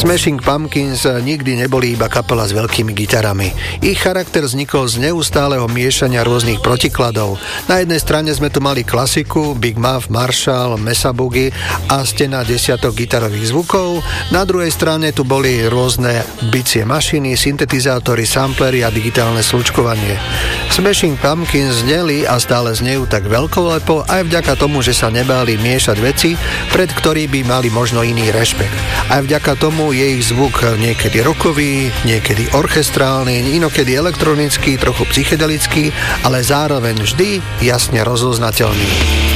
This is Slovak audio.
Smashing Pumpkins nikdy neboli iba kapela s veľkými gitarami. Ich charakter vznikol z neustáleho miešania rôznych protikladov. Na jednej strane sme tu mali klasiku, Big Muff, Marshall, Mesa Boogie a stena desiatok gitarových zvukov. Na druhej strane tu boli rôzne bicie mašiny, syntetizátory, samplery a digitálne slučkovanie. Smashing Pumpkins zneli a stále znejú tak veľkolepo aj vďaka tomu, že sa nebáli miešať veci, pred ktorý by mali možno iný rešpekt. Aj vďaka tomu je ich zvuk niekedy rockový, niekedy orchestrálny, inokedy elektronický, trochu psychedelický, ale zároveň vždy jasne rozoznateľný.